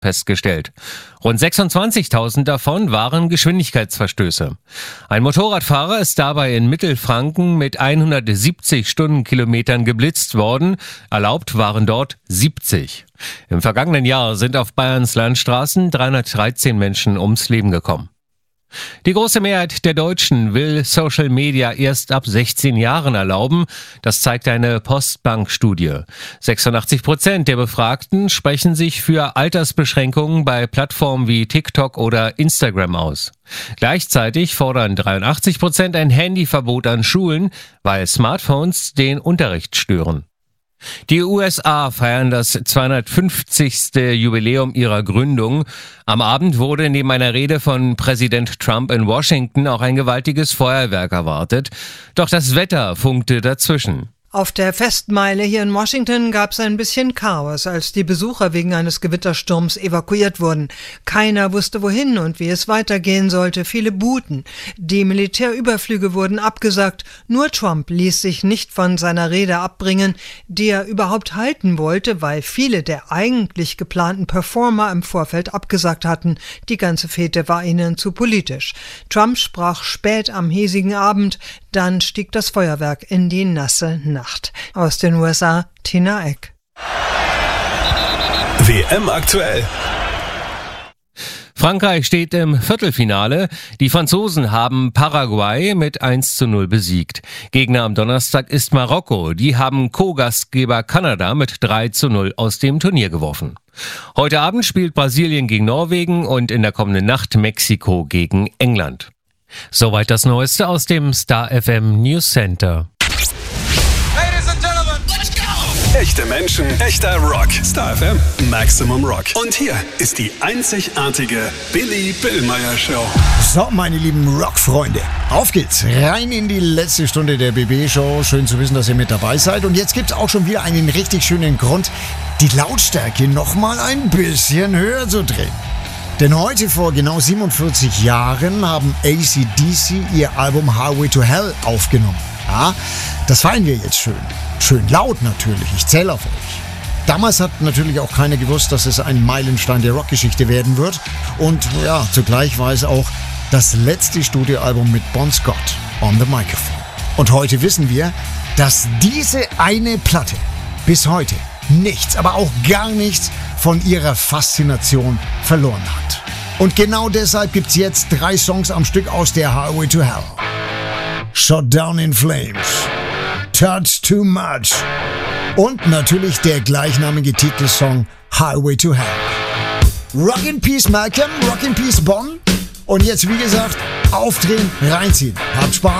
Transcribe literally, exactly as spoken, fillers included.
festgestellt. Rund sechsundzwanzigtausend davon waren Geschwindigkeitsverstöße. Ein Motorradfahrer ist dabei in Mittelfranken mit hundertsiebzig Stundenkilometern geblitzt worden. Erlaubt waren dort siebzig. Im vergangenen Jahr sind auf Bayerns Landstraßen dreihundertdreizehn Menschen ums Leben gekommen. Die große Mehrheit der Deutschen will Social Media erst ab sechzehn Jahren erlauben. Das zeigt eine Postbank-Studie. sechsundachtzig Prozent der Befragten sprechen sich für Altersbeschränkungen bei Plattformen wie TikTok oder Instagram aus. Gleichzeitig fordern dreiundachtzig Prozent ein Handyverbot an Schulen, weil Smartphones den Unterricht stören. Die U S A feiern das zweihundertfünfzigste Jubiläum ihrer Gründung. Am Abend wurde neben einer Rede von Präsident Trump in Washington auch ein gewaltiges Feuerwerk erwartet. Doch das Wetter funkte dazwischen. Auf der Festmeile hier in Washington gab es ein bisschen Chaos, als die Besucher wegen eines Gewittersturms evakuiert wurden. Keiner wusste wohin und wie es weitergehen sollte. Viele buhten. Die Militärüberflüge wurden abgesagt. Nur Trump ließ sich nicht von seiner Rede abbringen, die er überhaupt halten wollte, weil viele der eigentlich geplanten Performer im Vorfeld abgesagt hatten. Die ganze Fete war ihnen zu politisch. Trump sprach spät am hiesigen Abend. Dann stieg das Feuerwerk in die nasse Nacht. Aus den U S A, Tina Eck. W M aktuell. Frankreich steht im Viertelfinale. Die Franzosen haben Paraguay mit eins zu null besiegt. Gegner am Donnerstag ist Marokko. Die haben Co-Gastgeber Kanada mit drei zu null aus dem Turnier geworfen. Heute Abend spielt Brasilien gegen Norwegen und in der kommenden Nacht Mexiko gegen England. Soweit das Neueste aus dem Star F M News Center. Ladies and Gentlemen, let's go! Echte Menschen, echter Rock. Star F M, Maximum Rock. Und hier ist die einzigartige Billy Billmeyer Show. So, meine lieben Rock-Freunde, auf geht's. Rein in die letzte Stunde der B B-Show. Schön zu wissen, dass ihr mit dabei seid. Und jetzt gibt's auch schon wieder einen richtig schönen Grund, die Lautstärke noch mal ein bisschen höher zu drehen. Denn heute vor genau siebenundvierzig Jahren haben A C D C ihr Album Highway to Hell aufgenommen. Ja, das feiern wir jetzt schön. Schön laut natürlich, ich zähle auf euch. Damals hat natürlich auch keiner gewusst, dass es ein Meilenstein der Rockgeschichte werden wird. Und ja, zugleich war es auch das letzte Studioalbum mit Bon Scott on the Microphone. Und heute wissen wir, dass diese eine Platte bis heute nichts, aber auch gar nichts von ihrer Faszination verloren hat. Und genau deshalb gibt's jetzt drei Songs am Stück aus der Highway to Hell. Shot Down in Flames, Touch Too Much und natürlich der gleichnamige Titelsong Highway to Hell. Rock in Peace Malcolm, Rock in Peace Bon. Und jetzt wie gesagt, aufdrehen, reinziehen. Habt Spaß.